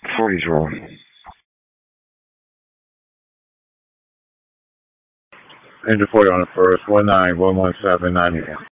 40's roll. Engine 40 on the first. 1911790.